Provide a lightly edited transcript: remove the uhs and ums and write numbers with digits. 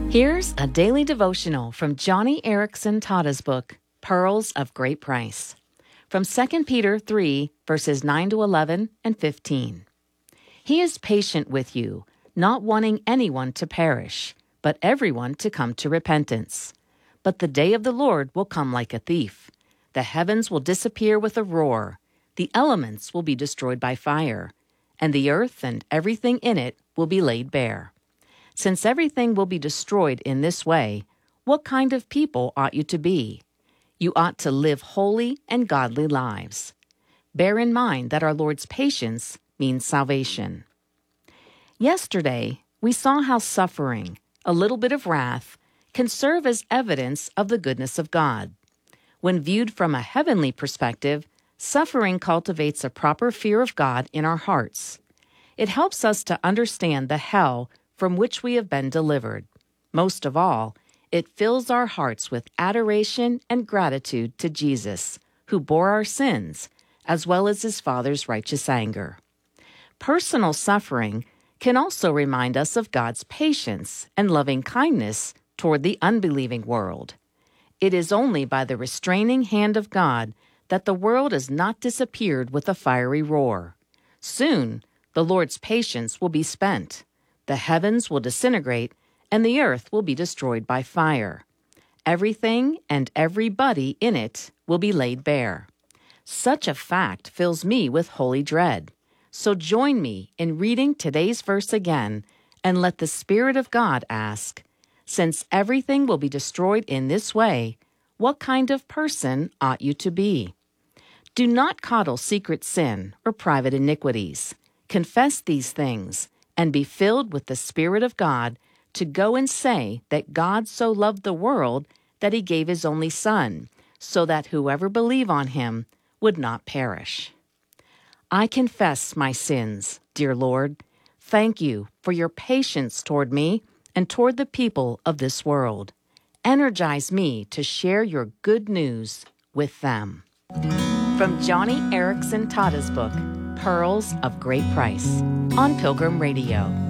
Here's a daily devotional from Johnny Erickson Tada's book, Pearls of Great Price, from 2 Peter 3, verses 9 to 11 and 15. He is patient with you, not wanting anyone to perish, but everyone to come to repentance. But the day of the Lord will come like a thief. The heavens will disappear with a roar. The elements will be destroyed by fire, and the earth and everything in it will be laid bare. Since everything will be destroyed in this way, what kind of people ought you to be? You ought to live holy and godly lives. Bear in mind that our Lord's patience means salvation. Yesterday, we saw how suffering, a little bit of wrath, can serve as evidence of the goodness of God. When viewed from a heavenly perspective, suffering cultivates a proper fear of God in our hearts. It helps us to understand the hell from which we have been delivered. Most of all, it fills our hearts with adoration and gratitude to Jesus, who bore our sins, as well as his Father's righteous anger. Personal suffering can also remind us of God's patience and loving kindness toward the unbelieving world. It is only by the restraining hand of God that the world has not disappeared with a fiery roar. Soon, the Lord's patience will be spent. The heavens will disintegrate, and the earth will be destroyed by fire. Everything and everybody in it will be laid bare. Such a fact fills me with holy dread. So join me in reading today's verse again, and let the Spirit of God ask, since everything will be destroyed in this way, what kind of person ought you to be? Do not coddle secret sin or private iniquities. Confess these things, and be filled with the Spirit of God to go and say that God so loved the world that he gave his only Son, so that whoever believe on him would not perish. I confess my sins, dear Lord. Thank you for your patience toward me and toward the people of this world. Energize me to share your good news with them. From Johnny Erickson Tada's book, Pearls of Great Price, on Pilgrim Radio.